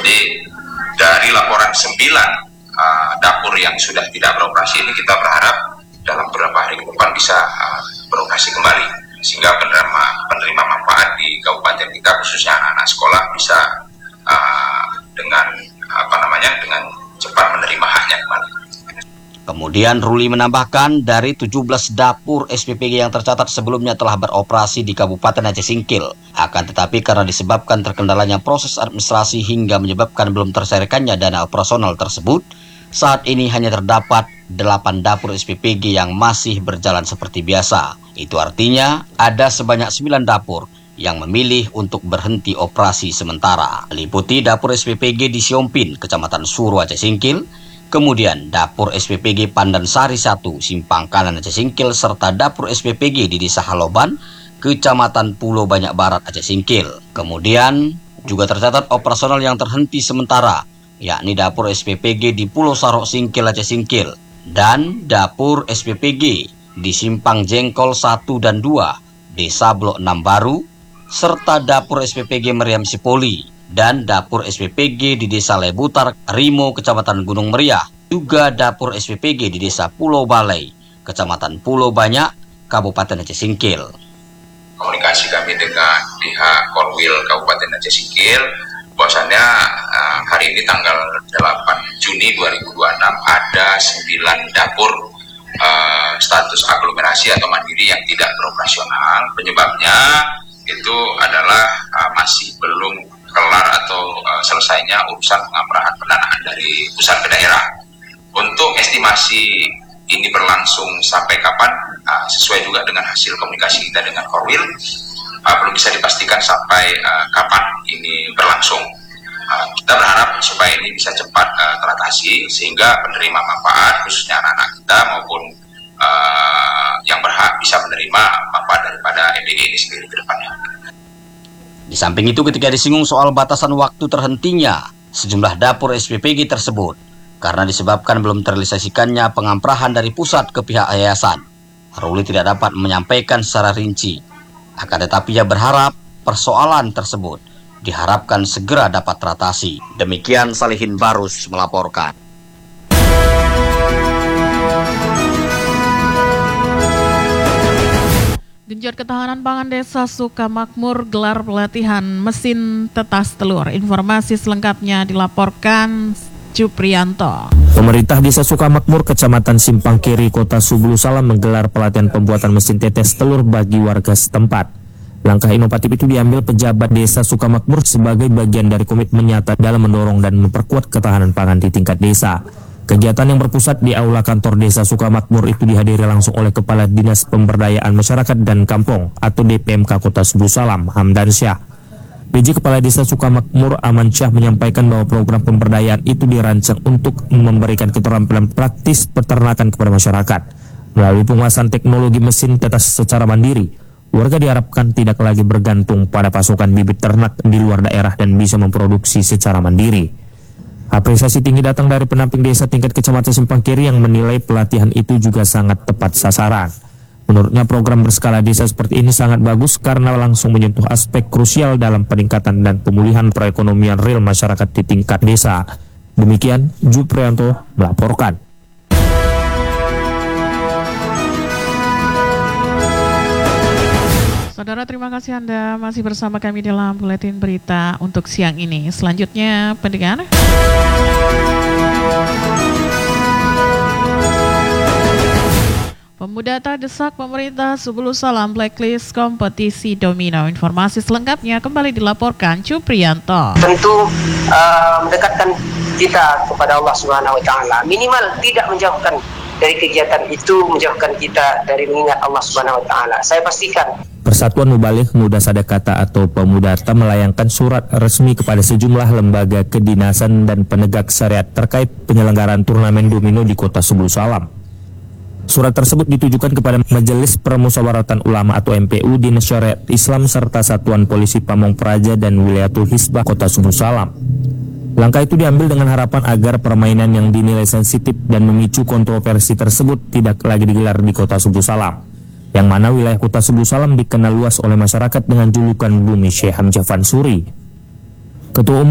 Jadi dari laporan 9 dapur yang sudah tidak beroperasi ini, kita berharap dalam beberapa hari ke depan bisa beroperasi kembali, sehingga penerima manfaat di kabupaten kita khususnya anak-anak sekolah bisa dengan cepat menerima haknya kembali. Kemudian Ruli menambahkan dari 17 dapur SPPG yang tercatat sebelumnya telah beroperasi di Kabupaten Aceh Singkil. Akan tetapi karena disebabkan terkendalanya proses administrasi hingga menyebabkan belum tercairkannya dana operasional tersebut, saat ini hanya terdapat 8 dapur SPPG yang masih berjalan seperti biasa. Itu artinya ada sebanyak 9 dapur yang memilih untuk berhenti operasi sementara. Meliputi dapur SPPG di Siompin, Kecamatan Suru, Aceh Singkil, kemudian dapur SPPG Pandan Sari 1, Simpang Kanan, Aceh Singkil, serta dapur SPPG di Desa Haloban, Kecamatan Pulau Banyak Barat, Aceh Singkil. Kemudian juga tercatat operasional yang terhenti sementara, yakni dapur SPPG di Pulau Sarok Singkil, Aceh Singkil, dan dapur SPPG di Simpang Jengkol 1 dan 2, Desa Blok 6 Baru, serta dapur SPPG Meriam Sipoli, dan dapur SPPG di Desa Lebutar Rimo, Kecamatan Gunung Meriah, juga dapur SPPG di Desa Pulau Balai, Kecamatan Pulau Banyak, Kabupaten Aceh Singkil. Komunikasi kami dengan pihak Korwil Kabupaten Aceh Singkil, bahwasannya hari ini tanggal 8 Juni 2026 ada 9 dapur status aglomerasi atau mandiri yang tidak beroperasional. Penyebabnya itu adalah masih belum kelar atau selesainya urusan pengamarahan pendanaan dari pusat ke daerah. Untuk estimasi ini berlangsung sampai kapan, sesuai juga dengan hasil komunikasi kita dengan Korwil, belum bisa dipastikan sampai kapan ini berlangsung. Kita berharap supaya ini bisa cepat teratasi, sehingga penerima manfaat khususnya anak-anak kita maupun yang berhak bisa menerima manfaat daripada MDG ini sendiri ke depannya. Di samping itu, ketika disinggung soal batasan waktu terhentinya sejumlah dapur SPPG tersebut karena disebabkan belum terrealisasikannya pengamprahan dari pusat ke pihak yayasan, Ruli tidak dapat menyampaikan secara rinci. Akan tetapi ia berharap persoalan tersebut diharapkan segera dapat teratasi. Demikian Salihin Barus melaporkan. Genjot Ketahanan Pangan Desa Sukamakmur gelar pelatihan mesin tetas telur. Informasi selengkapnya dilaporkan Cuprianto. Pemerintah Desa Sukamakmur, Kecamatan Simpang Kiri, Kota Subulu Salam menggelar pelatihan pembuatan mesin tetes telur bagi warga setempat. Langkah inovatif itu diambil pejabat Desa Sukamakmur sebagai bagian dari komitmen nyata dalam mendorong dan memperkuat ketahanan pangan di tingkat desa. Kegiatan yang berpusat di Aula Kantor Desa Sukamakmur itu dihadiri langsung oleh Kepala Dinas Pemberdayaan Masyarakat dan Kampung atau DPMK Kota Subulu Salam, Hamdan Syah. PJ Kepala Desa Sukamakmur, Aman Syah, menyampaikan bahwa program pemberdayaan itu dirancang untuk memberikan keterampilan praktis peternakan kepada masyarakat. Melalui penguasaan teknologi mesin tetes secara mandiri, warga diharapkan tidak lagi bergantung pada pasokan bibit ternak di luar daerah dan bisa memproduksi secara mandiri. Apresiasi tinggi datang dari pendamping desa tingkat Kecamatan Simpang Kiri yang menilai pelatihan itu juga sangat tepat sasaran. Menurutnya program berskala desa seperti ini sangat bagus karena langsung menyentuh aspek krusial dalam peningkatan dan pemulihan perekonomian real masyarakat di tingkat desa. Demikian Juprianto melaporkan. Saudara, terima kasih Anda masih bersama kami dalam Buletin Berita untuk siang ini. Selanjutnya, pendengar. Pemuda tak desak pemerintah Subulu Salam blacklist kompetisi domino. Informasi selengkapnya kembali dilaporkan Cuprianto. Tentu mendekatkan kita kepada Allah Subhanahu wa taala. Minimal tidak menjauhkan dari kegiatan itu, menjauhkan kita dari mengingat Allah Subhanahu wa taala. Saya pastikan Persatuan Mubalik Muda Sadakata atau Pemudarta melayangkan surat resmi kepada sejumlah lembaga kedinasan dan penegak syariat terkait penyelenggaraan turnamen domino di Kota Subulu Salam. Surat tersebut ditujukan kepada Majelis Permusyawaratan Ulama atau MPU, Dinas Syariat Islam, serta Satuan Polisi Pamong Praja dan Wilayatul Hisbah Kota Subulu Salam. Langkah itu diambil dengan harapan agar permainan yang dinilai sensitif dan memicu kontroversi tersebut tidak lagi digelar di Kota Subulu Salam, yang mana wilayah Kota Subulu Salam dikenal luas oleh masyarakat dengan julukan Bumi Syekh Hamzah Fansuri. Ketua Umum